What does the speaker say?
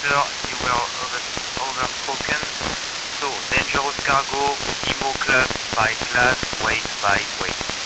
Sir, you were overspoken. So, dangerous cargo, IMO class by class, weight by weight.